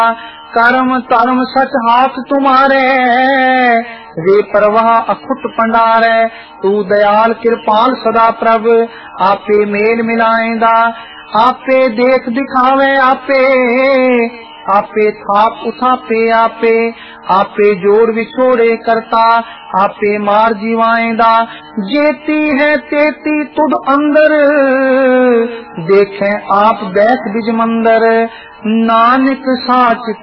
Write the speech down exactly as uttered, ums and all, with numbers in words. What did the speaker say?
कर्म धर्म सच हाथ तुम्हारे, वे परवाह अखुट पंडारे। तू दयाल कृपाल सदा प्रभ, आपे मेल मिलाएंदा। आपे देख दिखावे आपे, आपे थाप उठापे आपे। आपे जोड़ विछोड़े करता, आपे मार जीवाएंदा। जेती है तेती तुद अंदर, देखें आप बैठ बिज मंदर। नानक साच